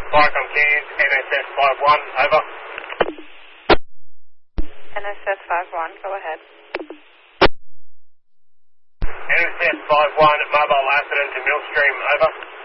Viacom Cairns, NSS 51, over. NSS 51, go ahead. NSS 51, mobile accident to Millstream, over.